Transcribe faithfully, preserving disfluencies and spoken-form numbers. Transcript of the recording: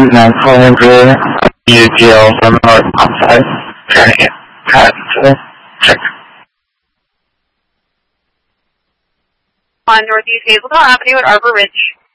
nine four hundred U G L from North outside. Turning hat to check. On Northeast Hazelton Avenue at Arbor Ridge.